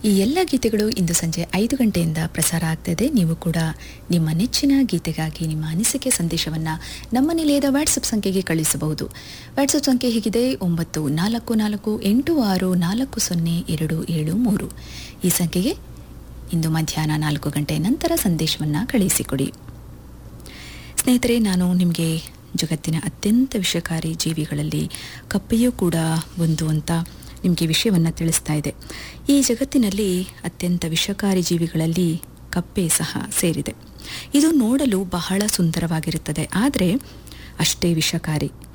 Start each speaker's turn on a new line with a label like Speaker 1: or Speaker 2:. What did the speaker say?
Speaker 1: ಈ ಎಲ್ಲ ಗೀತೆಗಳು ಇಂದು ಸಂಜೆ 5 ಗಂಟೆಯಿಂದ ಪ್ರಸಾರ ಆಗ್ತದೆ. ನೀವು ಕೂಡ ನಿಮ್ಮ ನೆಚ್ಚಿನ ಗೀತೆಗಾಗಿ ನಿಮ್ಮ ಅನಿಸಿಕೆ ಸಂದೇಶವನ್ನು ನಮ್ಮ ನಿಲಯದ ವಾಟ್ಸಪ್ ಸಂಖ್ಯೆಗೆ ಕಳುಹಿಸಬಹುದು. ವಾಟ್ಸಪ್ ಸಂಖ್ಯೆ ಹೀಗಿದೆ: 9448640273. ಈ ಸಂಖ್ಯೆಗೆ ಇಂದು ಮಧ್ಯಾಹ್ನ 4 ಗಂಟೆ ನಂತರ ಸಂದೇಶವನ್ನು ಕಳುಹಿಸಿಕೊಡಿ. ಸ್ನೇಹಿತರೆ, ನಾನು ನಿಮಗೆ ಜಗತ್ತಿನ ಅತ್ಯಂತ ವಿಷಕಾರಿ ಜೀವಿಗಳಲ್ಲಿ ಕಪ್ಪೆಯೂ ಕೂಡ ಒಂದು ಅಂತ ನಿಮಗೆ ವಿಷಯವನ್ನು ತಿಳಿಸ್ತಾ ಇದೆ. ಈ ಜಗತ್ತಿನಲ್ಲಿ ಅತ್ಯಂತ ವಿಷಕಾರಿ ಜೀವಿಗಳಲ್ಲಿ ಕಪ್ಪೆ ಸಹ ಸೇರಿದೆ. ಇದು ನೋಡಲು ಬಹಳ ಸುಂದರವಾಗಿರುತ್ತದೆ, ಆದರೆ ಅಷ್ಟೇ ವಿಷಕಾರಿ.